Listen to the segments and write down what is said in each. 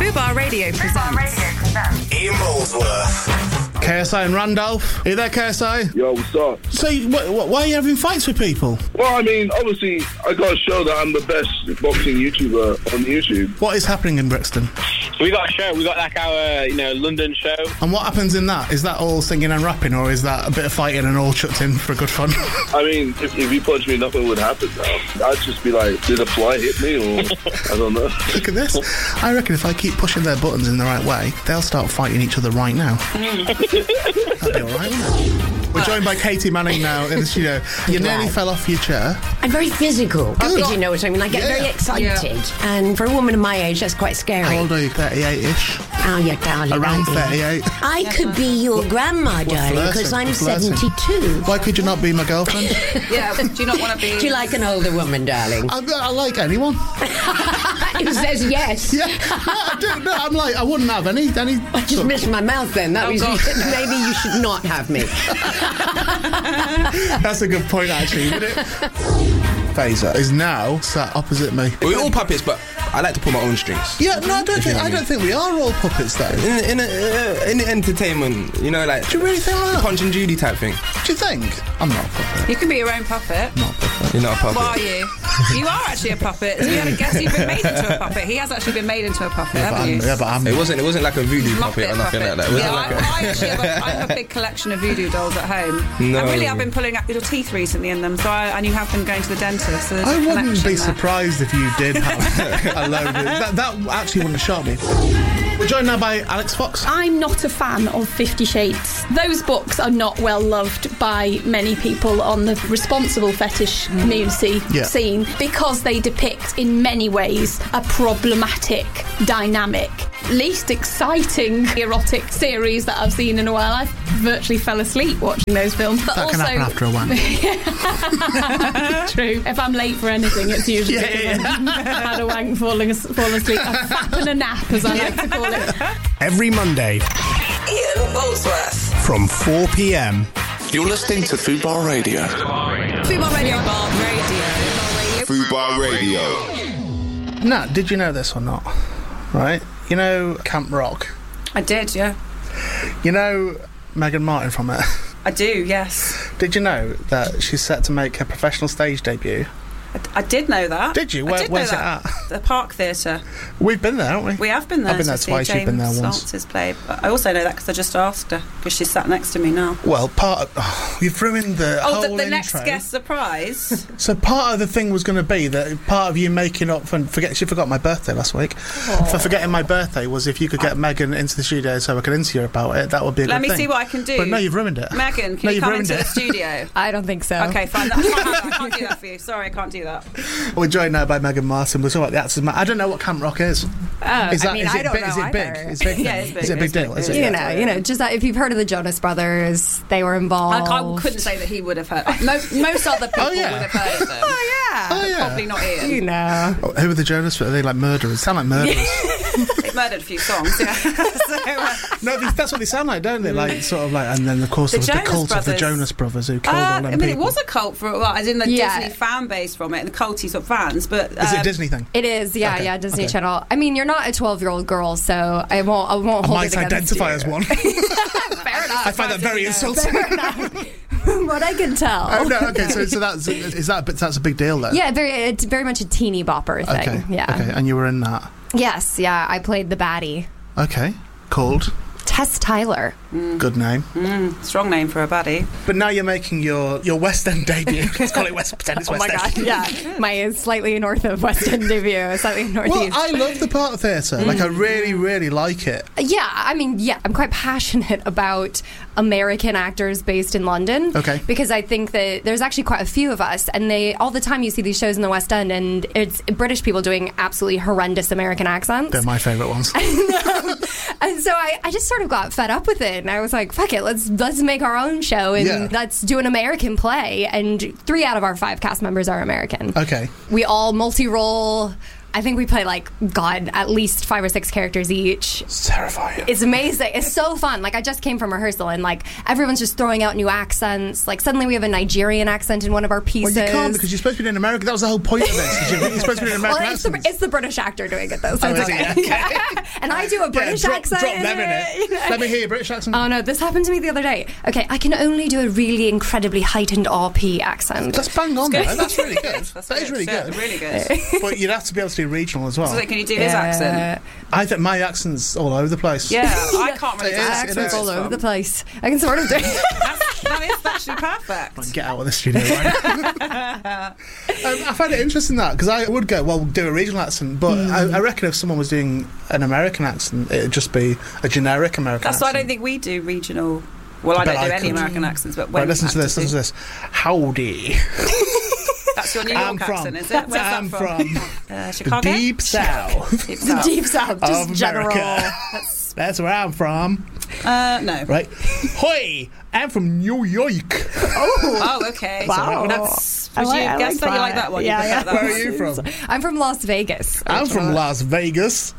Fubar Radio presents Ian Molesworth. KSI and Randolph. Are you there, KSI? Yo, what's up? So, why are you having fights with people? Well, I mean, obviously, I got to show that I'm the best boxing YouTuber on YouTube. What is happening in Brixton? We got a show. We got like our, London show. And what happens in that? Is that all singing and rapping, or is that a bit of fighting and all chucked in for good fun? I mean, if you punch me, nothing would happen now. I'd just be like, did a fly hit me, or I don't know. Look at this. I reckon if I keep pushing their buttons in the right way, they'll start fighting each other right now. That'd be all right, wouldn't it? We're joined by Katie Manning now in the studio. You nearly fell off your chair. I'm very physical, if you know what I mean. I get very excited. And for a woman of my age, that's quite scary. How old are you? 38-ish? Oh, yeah, darling. Around 38. I could be your grandma, darling, because I'm 72. Why could you not be my girlfriend? Yeah, do you not want to be... Do you like an older woman, darling? I like anyone. It says yes. Yeah, I do. No, I'm like, I wouldn't have any. I just missed my mouth then. That was maybe you should not have me. That's a good point, actually, isn't it? Phaser is now sat opposite me. We're all puppets, but I like to pull my own strings. Yeah, no, I don't think we are all puppets, though. In the entertainment, like... Do you really think that? Punch and Judy type thing. Do you think? I'm not a puppet. You can be your own puppet. Not a puppet. You're not a puppet. What are you? You are actually a puppet. We had a guess you've been made into a puppet. He has actually been made into a puppet, haven't you? Yeah, but I'm... It wasn't like a voodoo puppet or nothing like that. It wasn't I have a big collection of voodoo dolls at home. No. And really, I've been pulling out your teeth recently in them, and you have been going to the dentist. So I wouldn't be surprised if you did have a load of... That actually wouldn't have shocked me. We're joined now by Alex Fox. I'm not a fan of 50 Shades. Those books are not well loved by many people on the responsible fetish community scene because they depict in many ways a problematic dynamic. Least exciting erotic series that I've seen in a while. I virtually fell asleep watching those films. But that also, can happen after a wank. True. If I'm late for anything, it's usually because I've had a wank, fallen asleep. A fap and a nap, as I like to call it. Every Monday, Ian Molesworth. from 4 p.m. You're listening to Fubar Radio. Fubar Radio. Fubar Radio. Nat, did you know this or not? Right? You know Camp Rock? I did, yeah. You know Megan Martin from it? I do, yes. Did you know that she's set to make her professional stage debut? I did know that. Did you? Where's it at? The Park Theatre. We've been there, haven't we? We have been there. I've been there twice. You've been there once. James Saltz's play. But I also know that because I just asked her, because she's sat next to me now. Well, you've ruined the whole the intro. next guest surprise. So part of the thing was going to be that part of you making up for she forgot my birthday last week. For forgetting my birthday was if you could get Megan into the studio so I could interview her about it, that would be a good thing. Let me see what I can do. But no, you've ruined it. Megan, can you come into the studio? I don't think so. Okay, fine. I can't do that for you. Sorry, I can't do that. We're joined now by Megan Martin. We're talking about the actors. I don't know what Camp Rock is. I don't know Is it big? either. Is it big? Yeah, it's big. Is it a big deal? Is it? You know, just that if you've heard of the Jonas Brothers, they were involved. I couldn't say that he would have heard. Most other people would have heard of them. Oh yeah. Probably not Ian. You know. Who are the Jonas? Are they like murderers? Sound like murderers. They've murdered a few songs, yeah. No, that's what they sound like, don't they? Like sort of like, and then of course there was the cult of the Jonas Brothers who killed all them people. It was a cult for a while, as in the Disney fan base from it, and the culty sort of fans. But is it a Disney thing? It is, yeah, Disney Channel. I mean, you're not a 12-year-old girl, so I won't hold it against you. I might identify as one. Fair enough. I find that very insulting. Fair enough. From what I can tell. Oh no, okay. So that's a big deal then. Yeah, it's very much a teeny bopper thing. Okay. Yeah. Okay, and you were in that. Yes, yeah. I played the baddie. Okay, called Tess Tyler. Good name. Strong name for a baddie. But now you're making your West End debut. Let's call it pretend it's West End. Oh my god, yeah. My slightly north of West End debut, slightly northeast. Well, I love the Park Theatre. Like, I really, really like it. Yeah, I mean, I'm quite passionate about American actors based in London. Okay. Because I think that there's actually quite a few of us, and all the time you see these shows in the West End, and it's British people doing absolutely horrendous American accents. They're my favourite ones. And so I just sort of got fed up with it, and I was like, fuck it, let's make our own show, and let's do an American play. And 3 out of our 5 cast members are American. Okay. We all multi-role. I think we play at least 5 or 6 characters each. It's terrifying. It's amazing. It's so fun. I just came from rehearsal and everyone's just throwing out new accents. Suddenly we have a Nigerian accent in one of our pieces. Well, you can't because you're supposed to be in America. That was the whole point of this. You're supposed to be in American accent. It's the British actor doing it though. So it's okay. And I do a British accent. Drop them in it. Let me hear your British accent. Oh no, this happened to me the other day. Okay, I can only do a really incredibly heightened RP accent. That's bang on though. That's really good. That is really good. Really good. But you'd have to be able to do regional as well. So can you do his accent? I think my accent's all over the place. Yeah, I can't really do accents all over the place. I can sort of do that is actually perfect. Get out of the studio right now. I find it interesting that, because I would go, do a regional accent, but I reckon if someone was doing an American accent, it'd just be a generic American accent. That's why I don't think we do regional. Well, I don't do any American accents, but when listen to this. Howdy. That's your New York accent, is it? Where's I'm from Chicago? Deep South. Deep South, just general. That's where I'm from. No. Right. Hoi! I'm from New York. Oh, okay. Wow. Would you guess that? You like that one? Yeah. Where are you from? I'm from Las Vegas. I'm from Las Vegas.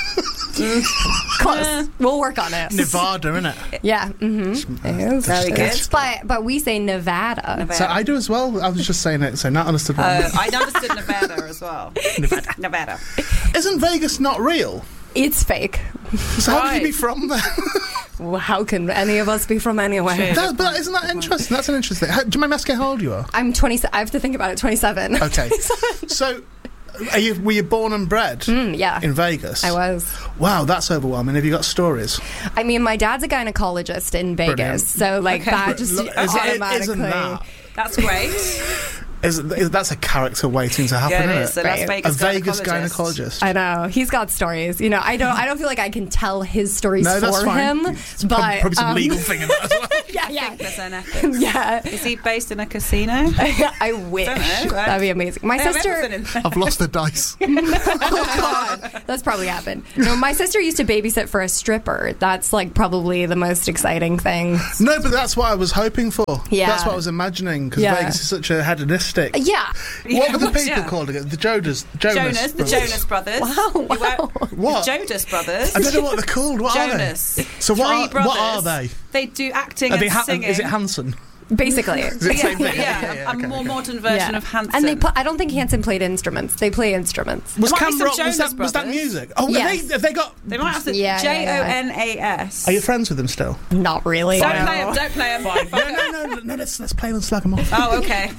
Close. We'll work on it. Nevada, innit? Yeah. Mm-hmm. Very good. But we say Nevada. So I do as well. I was just saying it, so not understood. I understood Nevada as well. Nevada. Isn't Vegas not real? It's fake. So how can you be from there? Well, how can any of us be from anywhere? But isn't that interesting? That's an interesting thing. Do you mind me asking how old you are? I'm 27. I have to think about it. 27. Okay. So, were you born and bred yeah. in Vegas? I was. Wow, that's overwhelming. Have you got stories? I mean, my dad's a gynecologist in Vegas, Brilliant. so that just automatically... Isn't that? That's great. That's a character waiting to happen, yeah, isn't it? A Vegas gynecologist. I know. He's got stories. I don't feel like I can tell his stories for him. It's but probably some legal thing in that as well. Yeah. There's an ethics. Yeah. Is he based in a casino? I wish. Don't know, right? That'd be amazing. My sister... I've lost the dice. Oh, God. That's probably happened. No, my sister used to babysit for a stripper. That's probably the most exciting thing. No, but that's what I was hoping for. Yeah. That's what I was imagining, because Vegas is such a hedonistic... Yeah. What were the people called again? The Jonas Brothers. The Jonas Brothers. Wow. What? The Jonas Brothers. I don't know what they're called. What Jonas. are they? So what are they? They do acting and singing. Is it Hanson? Basically. A more modern version of Hanson. And I don't think Hanson played instruments. They play instruments. Was Camp Rock, was that music? Oh, yes. have they got... They might have to... Jonas. Are you friends with them still? Not really. Don't play them. No, let's play them and slag them off. Oh, okay.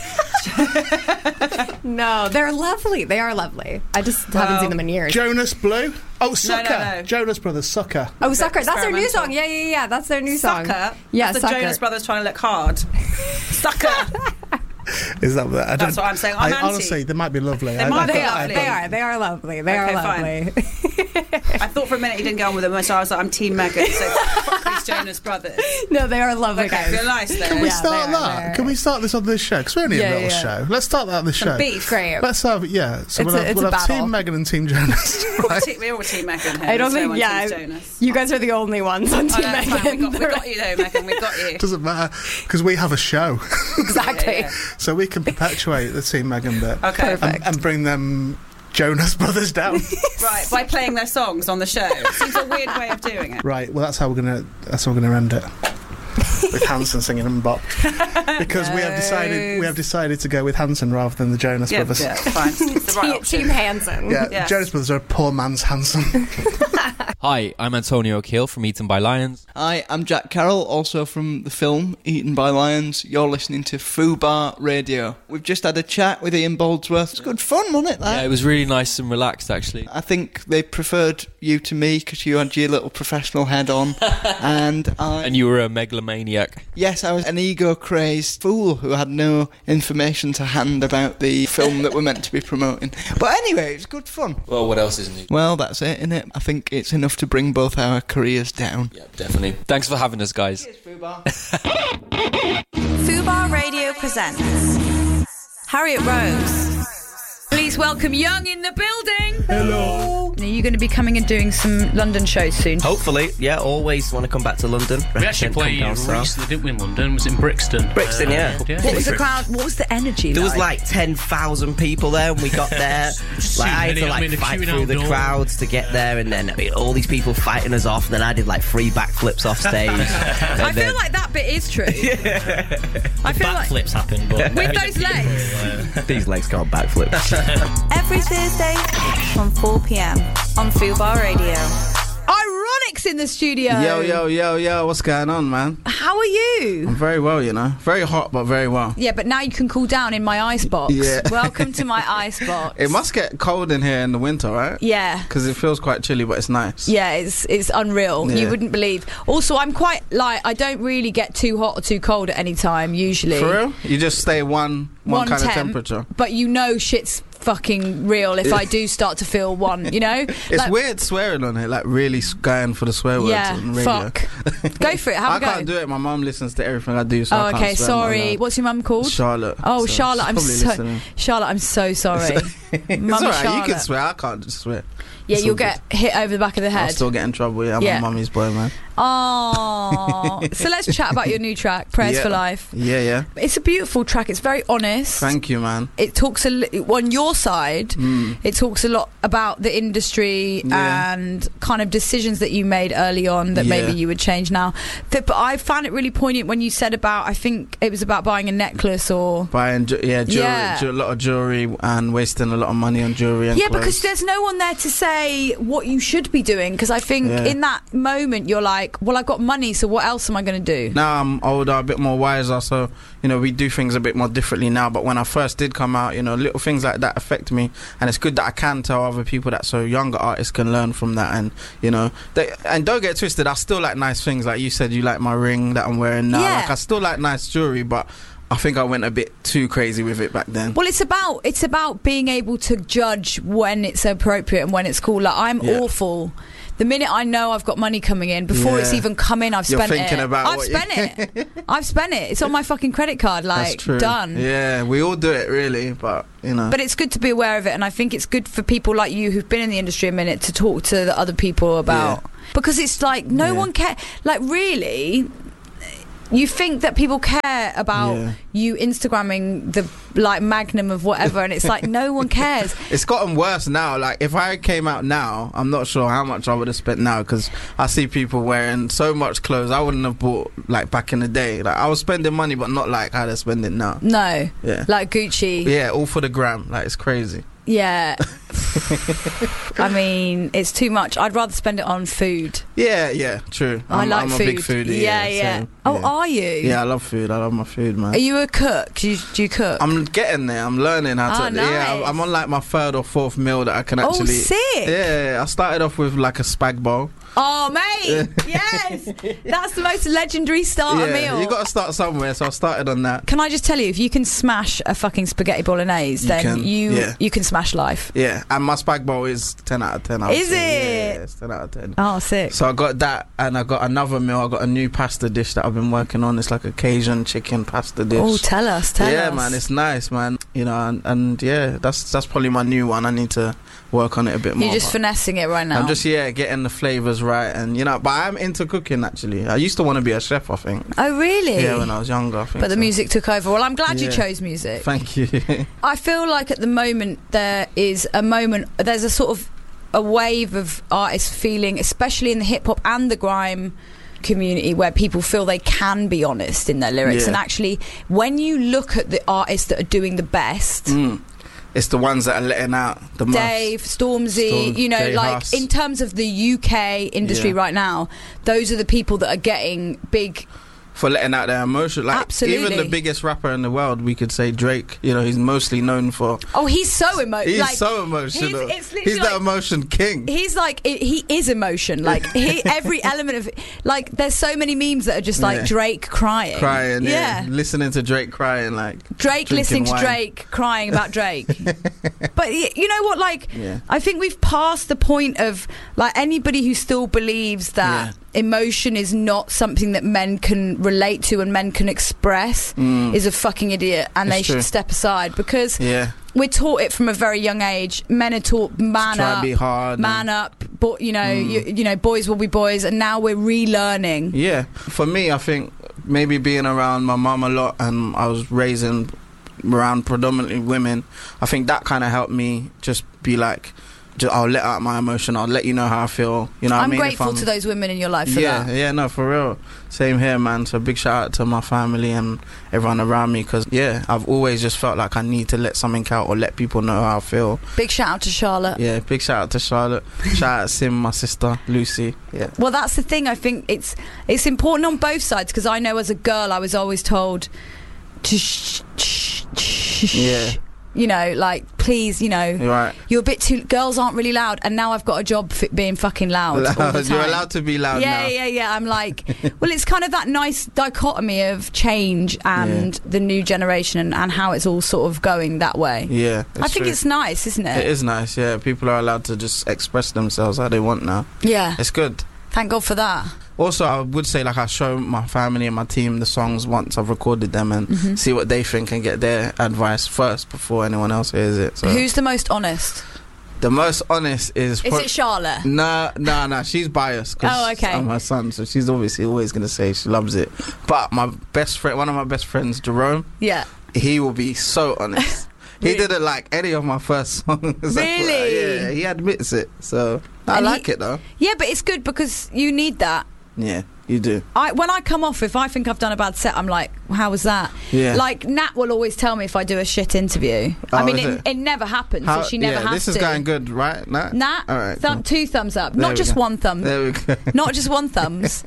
No, they're lovely. They are lovely. I just haven't seen them in years. Jonas Blue? Oh, Sucker. No. Jonas Brothers, Sucker. Oh, Sucker. That's their new song. Yeah. That's their new song. Sucker? Yeah, That's the Jonas Brothers trying to look hard. Sucker. Is that what? That's what I'm saying. I'm anti. Honestly, they might be lovely. They are lovely. They are lovely. I thought for a minute you didn't get on with them, so I was like, I'm Team Megan. So fuck these Jonas Brothers. No, they are lovely guys. They're nice though. Can we start that? Can we start this on this show? Because we're only a little show. Let's start that on this show. Beef. Great. Let's have So we'll have Team Megan and Team Jonas. Right? We're all Team Megan here. I don't think. Jonas. You guys are the only ones on Team Megan. We got you though, Megan. We got you. Doesn't matter because we have a show. Exactly. So we can perpetuate the Team Megan bit. Okay. And bring them Jonas Brothers down. Right, by playing their songs on the show. Seems a weird way of doing it. Right, well that's how we're gonna end it. With Hanson singing and bop. Because we have decided to go with Hanson rather than the Jonas Brothers. Yeah, fine. It's the right option. Team Hanson. Yeah, yes. Jonas Brothers are a poor man's Hanson. Hi, I'm Antonio O'Keefe from Eaten by Lions. Hi, I'm Jack Carroll, also from the film Eaten by Lions. You're listening to Fubar Radio. We've just had a chat with Ian Boldsworth. It's good fun, wasn't it? Yeah, it was really nice and relaxed, actually. I think they preferred you to me because you had your little professional head on. And you were a megalomaniac. Yes, I was an ego-crazed fool who had no information to hand about the film that we're meant to be promoting. But anyway, it was good fun. Well, what else is new? Well, that's it, innit? I think it's enough to bring both our careers down. Yeah, definitely. Thanks for having us, guys. Cheers, Fubar. Fubar Radio presents Harriet Rose. Please welcome Young in the building. Hello. Are you going to be coming and doing some London shows soon? Hopefully, yeah. Always want to come back to London. We actually played recently, didn't we, in London? Was it in Brixton? Brixton, yeah. What was the crowd? What was the energy? There was like 10,000 people there when we got there. Like I had to fight through the crowds to get there, and then all these people fighting us off. And then I did like 3 backflips off stage. I feel like that bit is true. I feel backflips happen, but with those legs. These legs can't backflip. Every Thursday from 4 p.m. on Fubar Radio. Ironic's in the studio. Yo, what's going on, man? How are you? I'm very well, you know. Very hot, but very well. Yeah, but now you can cool down in my icebox. Yeah. Welcome to my icebox. It must get cold in here in the winter, right? Yeah. Because it feels quite chilly, but it's nice. Yeah, it's unreal. Yeah. You wouldn't believe. Also, I'm quite, I don't really get too hot or too cold at any time, usually. For real? You just stay one kind of temperature. But you know shit's fucking real if I do start to feel one, you know? It's weird swearing on it, like really going for the swear words on radio. Fuck. Go for it, have a go. I can't do it, my mum listens to everything I do, so I can't swear. Sorry. What's your mum called? Charlotte. Oh, so Charlotte, I'm so sorry. It's alright, you can swear, I can't just swear. Yeah, you'll get hit over the back of the head. I'll still get in trouble, I'm a mummy's boy, man. Oh, so let's chat about your new track, Prayers for Life. Yeah. It's a beautiful track. It's very honest. Thank you, man. It talks on your side. It talks a lot about the industry and kind of decisions that you made early on that maybe you would change now. But I found it really poignant when you said about, I think it was about buying a necklace or buying jewelry, a lot of jewelry and wasting a lot of money on jewelry and clothes. Because there's no one there to say what you should be doing, because I think in that moment you're like, well, I've got money, so what else am I going to do? Now I'm older, a bit more wiser, so we do things a bit more differently now. But when I first did come out, little things like that affect me, and it's good that I can tell other people that, so younger artists can learn from that. And and don't get twisted, I still like nice things. Like you said, you like my ring that I'm wearing now. Like I still like nice jewelry, but I think I went a bit too crazy with it back then. Well, it's about being able to judge when it's appropriate and when it's cool. Like I'm awful. The minute I know I've got money coming in, before it's even come in, I've spent it. I've spent it. It's on my fucking credit card. Like, that's true. Done. Yeah, we all do it, really, but But it's good to be aware of it, and I think it's good for people like you who've been in the industry a minute to talk to the other people about, because it's like no one cares. Like really. You think that people care about you Instagramming the magnum of whatever, and it's like no one cares. It's gotten worse now. Like if I came out now, I'm not sure how much I would have spent now, because I see people wearing so much clothes I wouldn't have bought like back in the day. Like I was spending money, but not like how they're spending now. No, like Gucci. Yeah, all for the gram. Like it's crazy. Yeah. I mean, it's too much. I'd rather spend it on food. Yeah, true. I'm food. A big foodie. Yeah. Are you? Yeah, I love food. I love my food, man. Are you a cook? Do you cook? I'm getting there. I'm learning how to. Nice. Yeah, I'm on like my 3rd or 4th meal that I can actually. Oh, sick. Yeah, I started off with like a spag bowl. Oh, mate, yes. That's the most legendary starter meal. You got to start somewhere, so I started on that. Can I just tell you, if you can smash a fucking spaghetti bolognese, then you can smash life. Yeah, and my spag bowl is 10 out of 10. Is it? Yeah, it's 10 out of 10. Oh, sick. So I got that, and I got another meal. I got a new pasta dish that I've been working on. It's like a Cajun chicken pasta dish. Oh, tell us. Yeah, man, it's nice, man. And that's probably my new one. I need to work on it a bit more. You're just finessing it right now. I'm just getting the flavours right, and but I'm into cooking actually. I used to want to be a chef, I think. Oh really? Yeah, when I was younger, I think. But the music took over. Well, I'm glad you chose music. Thank you. I feel like at the moment there's a sort of a wave of artists feeling, especially in the hip hop and the grime community, where people feel they can be honest in their lyrics, and actually when you look at the artists that are doing the best, it's the ones that are letting out the most. Dave, Stormzy, Jay Huss. In terms of the UK industry right now, those are the people that are getting big for letting out their emotion. Like, absolutely. Even the biggest rapper in the world, we could say Drake, he's mostly known for... Oh, he's so emotional. He's so emotional. He's the emotion king. He's like, he is emotion. Like, every element of... Like, there's so many memes that are just like Drake crying. Yeah. Listening to Drake crying, like... Drake listening to Drake crying about Drake. But you know what, I think we've passed the point of, anybody who still believes that... emotion is not something that men can relate to and men can express is a fucking idiot, and they should step aside, because we're taught it from a very young age. Men are taught man Try up, to be hard, man up. But you know, boys will be boys, and now we're relearning. Yeah, for me, I think maybe being around my mum a lot, and I was raising around predominantly women. I think that kind of helped me just be like, I'll let out my emotion. I'll let you know how I feel. You know, I'm what I mean? grateful to those women in your life for that. Yeah, no, for real. Same here, man. So big shout out to my family and everyone around me, because I've always just felt like I need to let something out or let people know how I feel. Big shout out to Charlotte. Yeah, big shout out to Charlotte. Shout out Sim, my sister, Lucy. Yeah. Well, that's the thing. I think it's important on both sides, because I know as a girl I was always told to shh. Yeah. You know, like, please, you know, right. You're a bit too... Girls aren't really loud, and now I've got a job being fucking loud all the time. You're allowed to be loud now. Yeah. I'm like... well, it's kind of that nice dichotomy of change and the new generation and how it's all sort of going that way. Yeah, I think it's nice, isn't it? It is nice, yeah. People are allowed to just express themselves how they want now. Yeah. It's good. Thank God for that. Also, I would say, like, I show my family and my team the songs once I've recorded them and see what they think and get their advice first before anyone else hears it. So. Who's the most honest? The most honest is... Is it Charlotte? No, she's biased because I'm her son, so she's obviously always going to say she loves it. But my best friend, one of my best friends, Jerome, he will be so honest. He didn't like any of my first songs. Really? Yeah, he admits it. So I like it though. Yeah, but it's good because you need that. Yeah, you do. When I come off, if I think I've done a bad set, I'm like, how was that? Yeah. Like, Nat will always tell me if I do a shit interview. I mean, it never happens, so she never has to. This is going good, right, Nat? Nat, all right, two thumbs up. Not just one thumb. There we go. Not just one thumbs.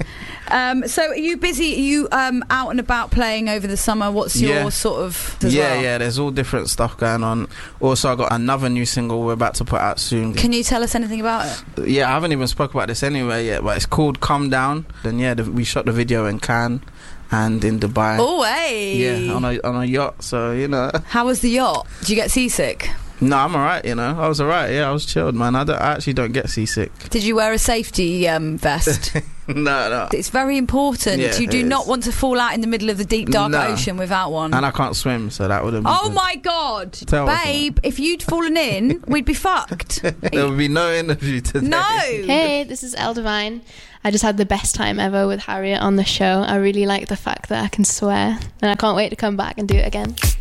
So are you busy? Are you out and about playing over the summer? What's your sort of... Yeah, there's all different stuff going on. Also, I got another new single we're about to put out soon. Can you tell us anything about it? Yeah, I haven't even spoke about this anyway yet, but it's called Come Down. And we shot the video in Cannes and in Dubai. Oh, hey! Yeah, on a yacht, so, you know. How was the yacht? Did you get seasick? No, I'm alright, you know. I was alright, I was chilled, man. I actually don't get seasick. Did you wear a safety vest? No. It's very important. Yeah, you do not want to fall out in the middle of the deep, dark No. ocean without one. And I can't swim, so that would have been good. My God! Tell us, Babe, if you'd fallen in, we'd be fucked. There would be no interview today. No! Hey, this is Elle Devine. I just had the best time ever with Harriet on the show. I really like the fact that I can swear, and I can't wait to come back and do it again.